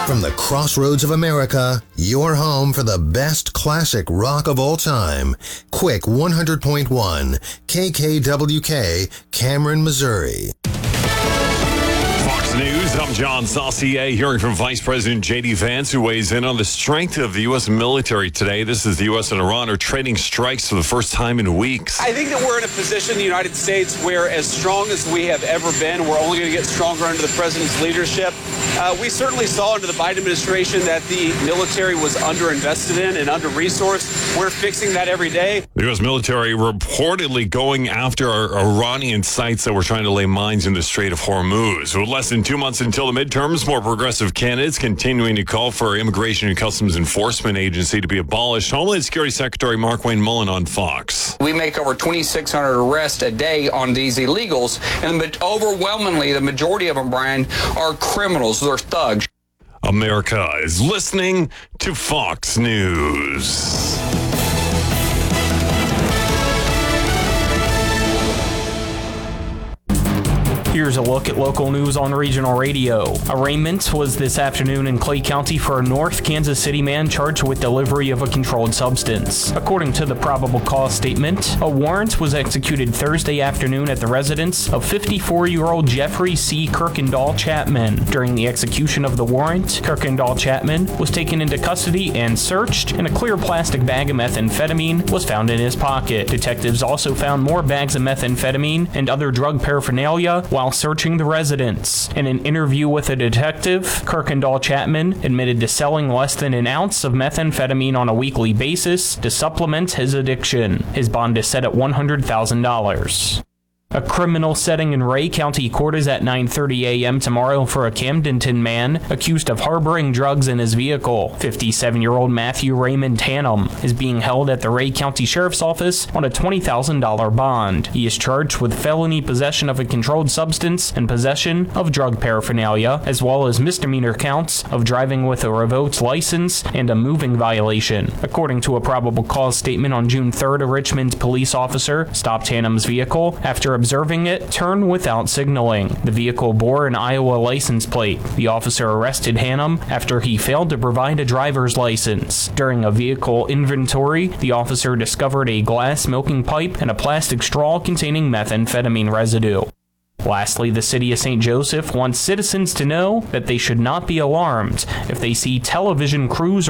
From the crossroads of America, your home for the best classic rock of all time. Quick 100.1 KKWK, Cameron, Missouri. Fox News, I'm John Saucier, hearing from Vice President J.D. Vance, who weighs in on the strength of the U.S. military today. This is the U.S. and Iran are trading strikes for the first time in weeks. I think that we're in a position in the United States where, as strong as we have ever been, we're only going to get stronger under the president's leadership. We certainly saw under the Biden administration that the military was underinvested in and under-resourced. We're fixing that every day. The U.S. military reportedly going after Iranian sites that were trying to lay mines in the Strait of Hormuz. With less than 2 months until the midterms, more progressive candidates continuing to call for Immigration and Customs Enforcement Agency to be abolished. Homeland Security Secretary Markwayne Mullin on Fox. We make over 2,600 arrests a day on these illegals, and overwhelmingly, the majority of them, Brian, are criminals. They're thugs. America is listening to Fox News. Here's a look at local news on regional radio. Arraignment was this afternoon in Clay County for a North Kansas City man charged with delivery of a controlled substance. According to the probable cause statement, a warrant was executed Thursday afternoon at the residence of 54-year-old Jeffrey C. Kirkendall Chapman. During the execution of the warrant, Kirkendall Chapman was taken into custody and searched, and a clear plastic bag of methamphetamine was found in his pocket. Detectives also found more bags of methamphetamine and other drug paraphernalia while searching the residence. In an interview with a detective, Kirkendall Chapman admitted to selling less than an ounce of methamphetamine on a weekly basis to supplement his addiction. His bond is set at $100,000. A criminal setting in Ray County Court is at 9:30 a.m. tomorrow for a Camdenton man accused of harboring drugs in his vehicle. 57-year-old Matthew Raymond Tannum is being held at the Ray County Sheriff's Office on a $20,000 bond. He is charged with felony possession of a controlled substance and possession of drug paraphernalia, as well as misdemeanor counts of driving with a revoked license and a moving violation. According to a probable cause statement on June 3rd, a Richmond police officer stopped Tannum's vehicle after observing it turn without signaling. The vehicle bore an Iowa license plate. The officer arrested Hannum after he failed to provide a driver's license. During a vehicle inventory, the officer discovered a glass smoking pipe and a plastic straw containing methamphetamine residue. Lastly, the city of St. Joseph wants citizens to know that they should not be alarmed if they see television crews